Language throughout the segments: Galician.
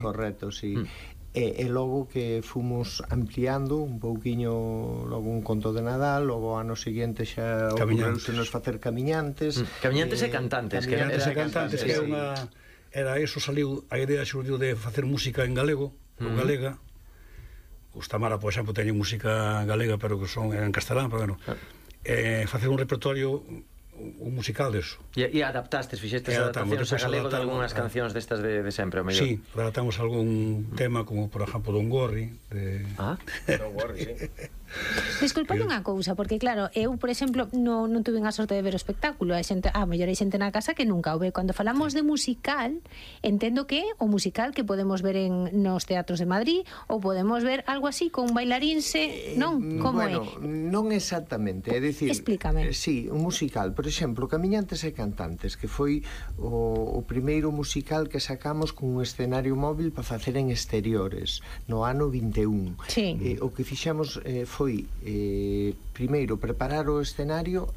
Correcto, sí. E logo que fomos ampliando un pouquiño, logo un conto de Nadal, logo ano seguinte xa ocorreuse nos facer camiñantes. Camiñantes e cantantes. Camiñantes e cantantes, que era eso, saliu, a idea xurdiu de facer música en galego, ou galega. Os Tamara, por exemplo, teñen música galega, pero que son en castelán, pero bueno. Facer un repertorio un musical deso. E adaptastes, fixestes adaptacións a galego de algunhas cancións destas de sempre, o mellor? Sí, adaptamos algún tema como, por exemplo, Don Gorri. Don Gorri, sí. Disculpade unha cousa, porque claro, eu, por exemplo, non tuve a sorte de ver o espectáculo, a mellor hai xente na casa que nunca o ve. Cando falamos de musical, entendo que o musical que podemos ver nos teatros de Madrid, ou podemos ver algo así con un bailarínse, non? Como bueno, non exactamente, é dicir, explícame. Sí, un musical, por exemplo, Camiñantes e Cantantes, que foi o primeiro musical que sacamos con un escenario móvil para facer en exteriores no ano 21. Sí. O que fixamos foi primeiro preparar o escenario,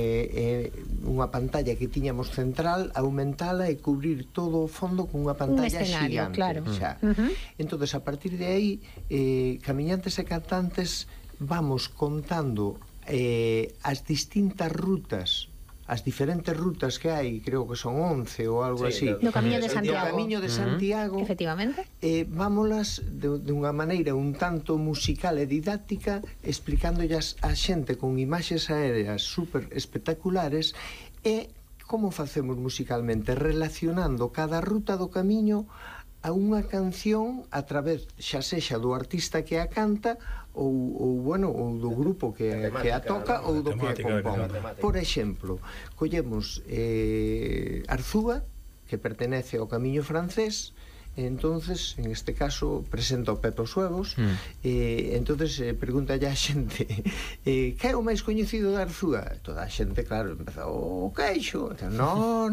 unha pantalla que tiñamos central, aumentala e cubrir todo o fondo con unha pantalla xigante, claro. xa. Entonces, a partir de aí, Camiñantes e Cantantes vamos contando as distintas rutas, as diferentes rutas que hai, creo que son 11 ou algo así, do Camiño de Santiago. Do Camiño de Santiago, efectivamente. Vámolas de unha maneira un tanto musical e didáctica, explicándollas a xente con imaxes aéreas super espectaculares, e como facemos musicalmente, relacionando cada ruta do camiño a unha canción a través xa sexa do artista que a canta ou do grupo que a toca ou do que a compón. Por exemplo, collemos Arzúa, que pertenece ao Camiño francés, entonces, en este caso, presenta o Pepe os Huevos, entonces pregunta a xente que é o máis coñecido de Arzúa? Toda a xente, claro, empeza o Queixo. No.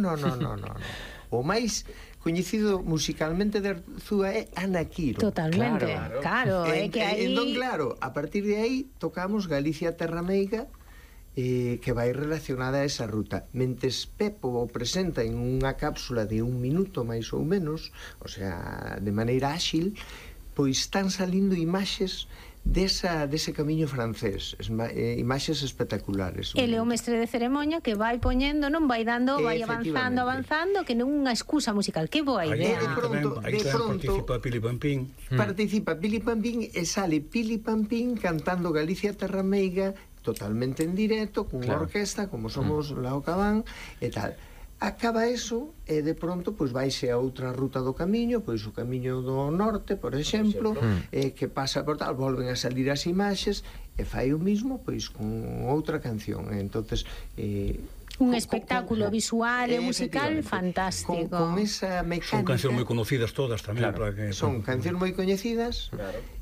O máis coñecido musicalmente de Arzúa é Ana Quiro. Totalmente, claro. Entón, claro, a partir de aí tocamos Galicia Terra Meiga, que vai relacionada a esa ruta. Mentes Pepo o presenta en unha cápsula de 1 minuto máis ou menos, o sea, de maneira áxil, pois están salindo imaxes dese camiño francés, imaxes espectaculares. Ele é o mestre de ceremonia que vai poñendo, non vai dando, vai avanzando, que non unha excusa musical. Que boa idea. De pronto participa Pili Pampín. Participa Pili Pampín e sale Pili Pampín cantando Galicia Terra Meiga totalmente en directo, cunha orquesta como somos Lao Cabán e tal. Acaba eso e de pronto pois vaise a outra ruta do camiño, pois o camiño do norte, por exemplo, que pasa por tal, volven a salir as imaxes e fai o mismo pois con outra canción. Entonces un espectáculo visual e musical fantástico. Con esa mecánica. Son cancións moi conocidas todas tamén. Son cancións moi coñecidas.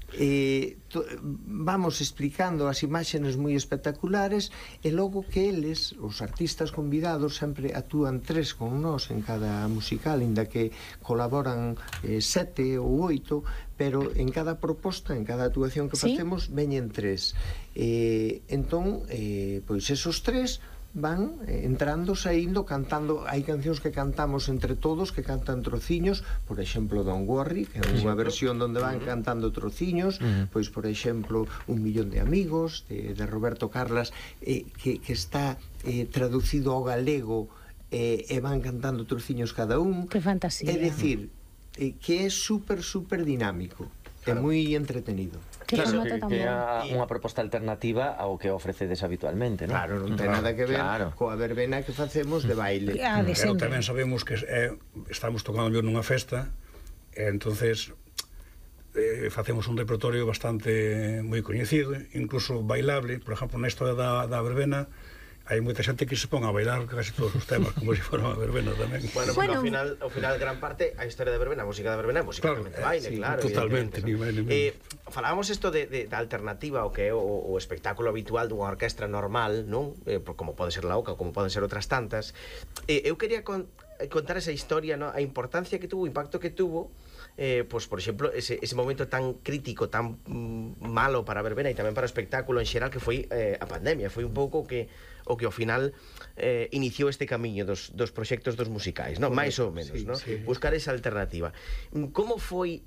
Vamos explicando as imaxes moi espectaculares e logo que eles, os artistas convidados, sempre actúan 3 con nós en cada musical, inda que colaboran 7 ou 8, pero en cada proposta, en cada actuación que facemos veñen 3. Entón, pois esos 3 van entrando, saindo, cantando. Hai cancións que cantamos entre todos, que cantan trociños, por exemplo Don Gorri, que é unha versión onde van cantando trociños, pois por exemplo Un millón de amigos de Roberto Carlas, que está traducido ao galego, e van cantando trociños cada un. Que fantasía. É dicir, que é super dinámico, é moi entretenido. Claro, que é unha proposta alternativa ao que ofrecedes habitualmente, non? Claro, non ten nada que ver coa verbena que facemos de baile. Pero tamén sabemos que estamos tocando nunha festa, e entonces facemos un repertorio bastante moi coñecido, incluso bailable. Por exemplo, na historia da verbena hai moita xente que se pon a bailar casi todos os temas como se fora unha verbena tamén. Bueno, ao final, gran parte, a historia da verbena, a música da verbena é musicalmente baile, claro. Totalmente. Falábamos isto da alternativa ao que é o espectáculo habitual dunha orquestra normal, non? Como pode ser la OCA, como poden ser outras tantas. Eu quería contar esa historia, a importancia que tuvo, o impacto que tuvo, pois, por exemplo, ese momento tan crítico, tan malo para a verbena e tamén para o espectáculo en xeral, que foi a pandemia. Foi un pouco o que ao final iniciou este camiño dos proxectos dos musicais, non? Máis ou menos, non? Buscar esa alternativa. Como foi